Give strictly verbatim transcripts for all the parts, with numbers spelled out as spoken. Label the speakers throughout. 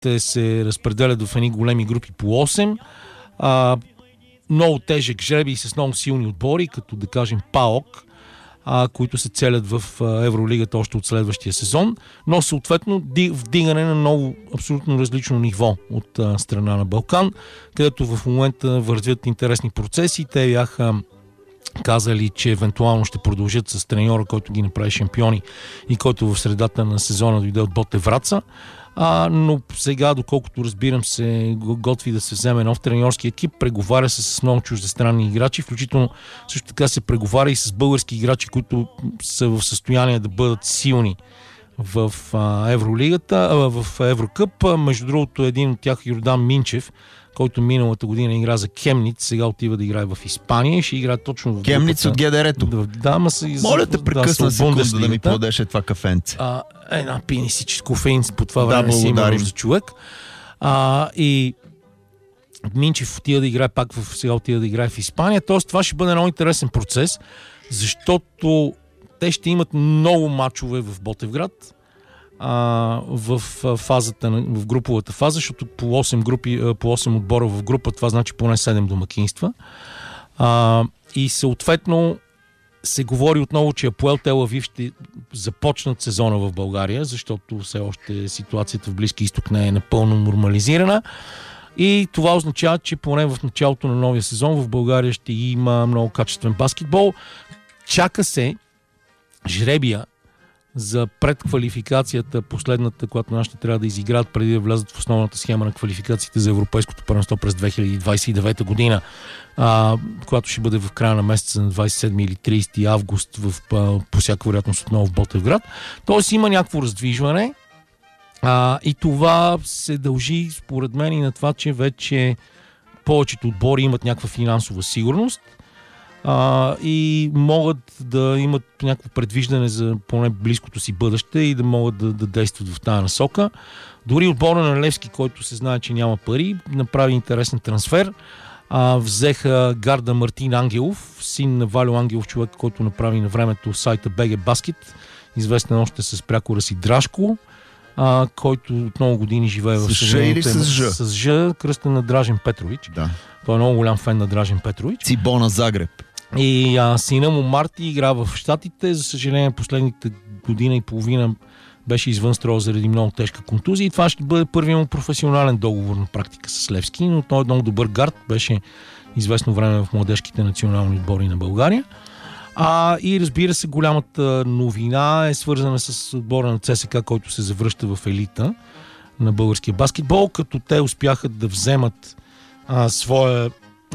Speaker 1: те се разпределят в едни големи групи по осем. А, много тежък жребий с много силни отбори, като да кажем ПАОК, а, които се целят в а, Евролигата още от следващия сезон, но съответно вдигане на ново, абсолютно различно ниво от а, страна на Балкан, където в момента вървят интересни процеси. Те бяха казали, че евентуално ще продължат с треньора, който ги направи шампиони и който в средата на сезона дойде от Ботев Враца. А, но сега, доколкото разбирам, се готви да се вземе нов треньорски екип, преговаря се с много чуждестранни играчи, включително също така се преговаря и с български играчи, които са в състояние да бъдат силни в а, Евролигата, а, в Еврокъп. Между другото, един от тях, Йордан Минчев, който миналата година игра за Кемниц, сега отива да играе в Испания и ще играе точно в
Speaker 2: Кемниц от ГДР-то.
Speaker 1: Да, ма са из...
Speaker 2: Моля те, прекъсна
Speaker 1: да,
Speaker 2: секунда да ми подеше това кафенце.
Speaker 1: А, една пини си, че кофеин по това време да, си има за човек. А, и Минчев отива да играе пак в, сега отива да играе в Испания. Тоест това ще бъде много интересен процес, защото те ще имат много мачове в Ботевград, в фазата, в груповата фаза, защото по осем, групи, по осем отбора в група, това значи поне седем домакинства. А, и съответно се говори отново, че Апоел Тел Авив ще започнат сезона в България, защото все още ситуацията в Близки изток не е напълно нормализирана. И това означава, че поне в началото на новия сезон в България ще има много качествен баскетбол. Чака се жребия за предквалификацията, последната, която нашите трябва да изиграят преди да влязат в основната схема на квалификациите за Европейското първенство през две хиляди двадесет и девета година, а, която ще бъде в края на месеца на двадесет и седми или тридесети август в, а, по всяка вероятност отново в Ботевград. Тоест има някакво раздвижване а, и това се дължи според мен и на това, че вече повечето отбори имат някаква финансова сигурност, Uh, и могат да имат някакво предвиждане за поне близкото си бъдеще и да могат да, да действат в тази насока. Дори отбора на Левски, който се знае, че няма пари, направи интересен трансфер. Uh, взеха гарда Мартин Ангелов, син на Валю Ангелов, човек, който направи на времето сайта би джи Basket, известен още с прякора си Драшко, uh, който от много години живее в
Speaker 2: Съединените с Ж?
Speaker 1: С Ж, кръстен на Дражен Петрович.
Speaker 2: Да.
Speaker 1: Той е много голям фен на Дражен Петрович.
Speaker 2: Цибона Загреб.
Speaker 1: И а, сина му Марти игра в Щатите. За съжаление, последните година и половина беше извън строя заради много тежка контузия. И това ще бъде първият му професионален договор на практика с Левски. Но той е много добър гард. Беше известно време в младежките национални отбори на България. А, и разбира се, голямата новина е свързана с отбора на ЦСКА, който се завръща в елита на българския баскетбол, като те успяха да вземат а, своя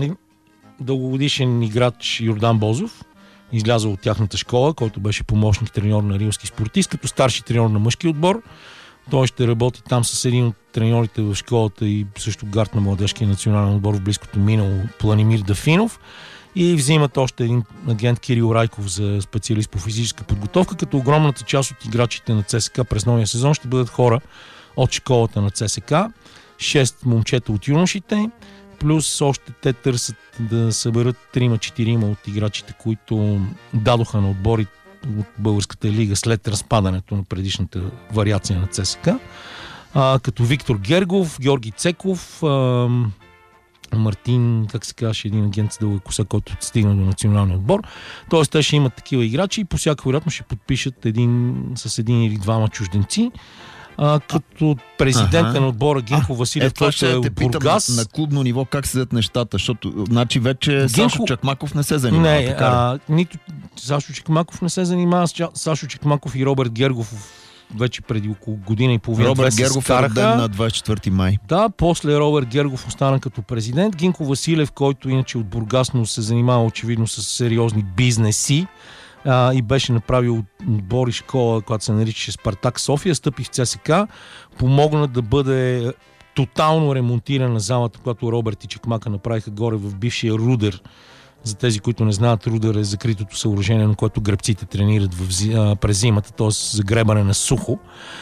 Speaker 1: дългогодишен играч Йордан Бозов, излязъл от тяхната школа, който беше помощник треньор на рилски спортист, като старши треньор на мъжки отбор. Той ще работи там с един от треньорите в школата и също гард на младежкия национален отбор в близкото минало, Планимир Дафинов. И взимат още един агент Кирил Райков за специалист по физическа подготовка, като огромната част от играчите на ЦСКА през новия сезон ще бъдат хора от школата на ЦСКА. Шест момчета от юношите, плюс още те търсят да съберат трима-четирима от играчите, които дадоха на отбори от Българската лига след разпадането на предишната вариация на ЦСКА, а, като Виктор Гергов, Георги Цеков, а, Мартин, как се казваше, един агент с дълга коса, който стигна до националния отбор. Тоест те ще имат такива играчи и по всяка вероятност ще подпишат един, с един или двама чужденци. А, като президента ага. на отбора Гинко а, Василев,
Speaker 2: е, който е от Бургас. На, на клубно ниво как седят нещата, защото значи вече Гинко... Сашо Чакмаков не се занимава.
Speaker 1: Не, така а, нито Сашо Чакмаков не се занимава. Сашо Чакмаков и Роберт Гергов вече преди около година и половина.
Speaker 2: Роберт Гергов е роден на двадесет и четвърти май.
Speaker 1: Да, после Роберт Гергов остана като президент. Гинко Василев, който иначе от Бургас, но се занимава очевидно с сериозни бизнеси, Uh, и беше направил отбор и школа, която се наричаше Спартак София, стъпи в ЦСКА, помогна да бъде тотално ремонтирана залата, която Роберт и Чакмака направиха горе в бившия Рудер. За тези, които не знаят, Рудер е закритото съоръжение, на което гребците тренират в, а, през зимата, т.е. за гребане на сухо.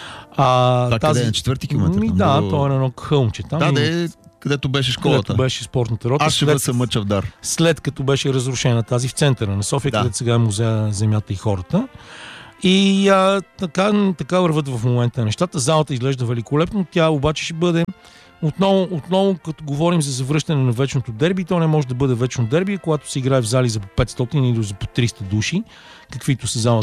Speaker 2: А, това тази... къде е на четвърти километър?
Speaker 1: Ми, да, до... то е на едно хълмче. Там
Speaker 2: да,
Speaker 1: и...
Speaker 2: да е, където беше школата.
Speaker 1: Където беше спортната рота.
Speaker 2: Аз ще бъда съм Мъчавдар.
Speaker 1: След като беше разрушена тази в центъра на София, да. където сега е музея Земята и хората. И а, така, така върват в момента нещата. Залата изглежда великолепно, тя обаче ще бъде отново, отново като говорим за завръщане на вечното дерби, то не може да бъде вечно дерби, когато се играе в зали за по петстотин или за по триста души, каквито са залата